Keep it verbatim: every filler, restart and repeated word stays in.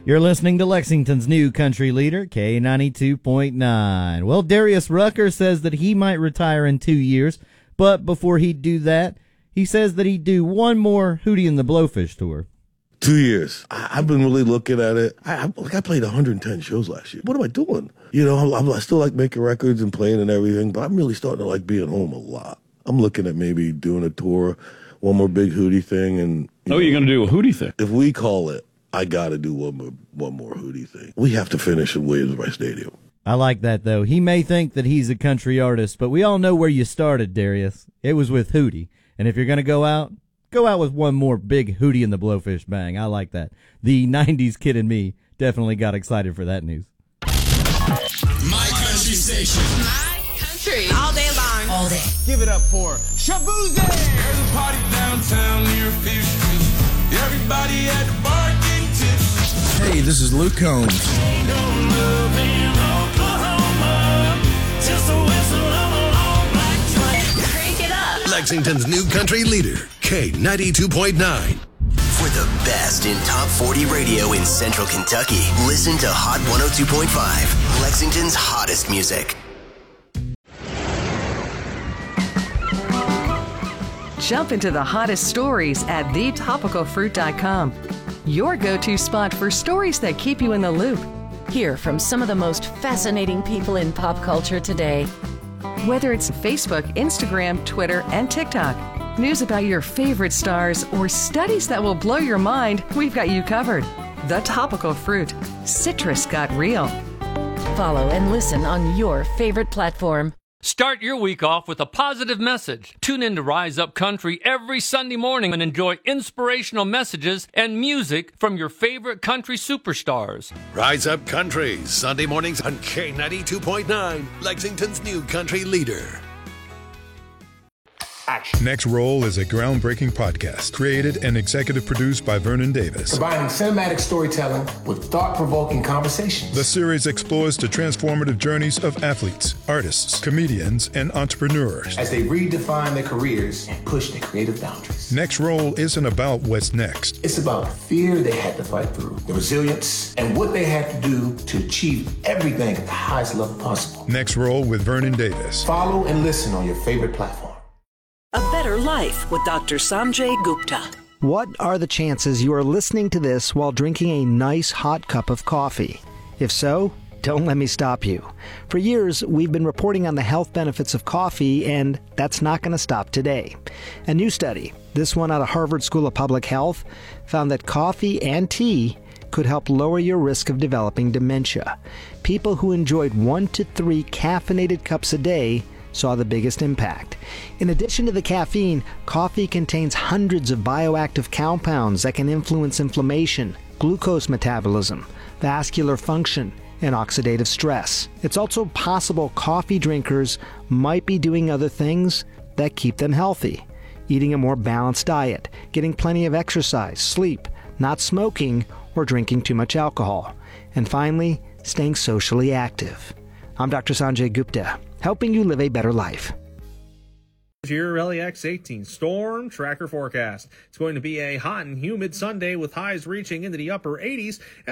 You're listening to Lexington's new country leader, K ninety-two point nine. Well, Darius Rucker says that he might retire in two years, but before he'd do that, he says that he'd do one more Hootie and the Blowfish tour. Two years. I, I've been really looking at it. I, I, like I played one hundred ten shows last year. What am I doing? You know, I'm, I still like making records and playing and everything, but I'm really starting to like being home a lot. I'm looking at maybe doing a tour, one more big Hootie thing. And you Oh, know, you're going to do a Hootie thing? If we call it, I got to do one more, one more Hootie thing. We have to finish at Williams-Brice Stadium. I like that, though. He may think that he's a country artist, but we all know where you started, Darius. It was with Hootie. And if you're going to go out, go out with one more big Hootie and the Blowfish bang. I like that. The nineties kid in me definitely got excited for that news. My country station. My country. All day long. All day. Give it up for Shaboozey. There's a party downtown near Fifth Street. Everybody at the bar getting tips. Hey, this is Luke Combs. Ain't no love in Oklahoma. Just a whistle of a long black train. Crank it up. Lexington's new country leader, K ninety-two point nine. For the best in top forty radio in Central Kentucky, listen to Hot one oh two point five, Lexington's hottest music. Jump into the hottest stories at the topical fruit dot com. Your go-to spot for stories that keep you in the loop. Hear from some of the most fascinating people in pop culture today. Whether it's Facebook, Instagram, Twitter, and TikTok, news about your favorite stars, or studies that will blow your mind, we've got you covered. The Topical Fruit. Citrus got real. Follow and listen on your favorite platform. Start your week off with a positive message. Tune in to Rise Up Country every Sunday morning and enjoy inspirational messages and music from your favorite country superstars. Rise Up Country, Sunday mornings on K ninety-two point nine, Lexington's new country leader. Action. Next Roll is a groundbreaking podcast created and executive produced by Vernon Davis. Combining cinematic storytelling with thought-provoking conversations. The series explores the transformative journeys of athletes, artists, comedians, and entrepreneurs as they redefine their careers and push their creative boundaries. Next Roll isn't about what's next. It's about the fear they had to fight through, the resilience, and what they had to do to achieve everything at the highest level possible. Next Roll with Vernon Davis. Follow and listen on your favorite platform. A Better Life with Doctor Sanjay Gupta. What are the chances you are listening to this while drinking a nice hot cup of coffee? If so, don't let me stop you. For years, we've been reporting on the health benefits of coffee, and that's not going to stop today. A new study, this one out of Harvard School of Public Health, found that coffee and tea could help lower your risk of developing dementia. People who enjoyed one to three caffeinated cups a day saw the biggest impact. In addition to the caffeine, coffee contains hundreds of bioactive compounds that can influence inflammation, glucose metabolism, vascular function, and oxidative stress. It's also possible coffee drinkers might be doing other things that keep them healthy. Eating a more balanced diet, getting plenty of exercise, sleep, not smoking, or drinking too much alcohol. And finally, staying socially active. I'm Doctor Sanjay Gupta, helping you live a better life. Your L E X eighteen Storm Tracker forecast. It's going to be a hot and humid Sunday with highs reaching into the upper eighties.